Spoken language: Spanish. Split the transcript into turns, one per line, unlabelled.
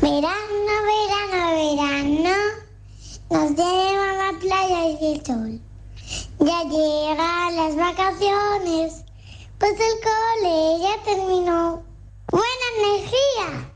Verano, verano, verano, nos llevan a la playa y el sol. Ya llegan las vacaciones, pues el cole ya terminó. ¡Buena energía!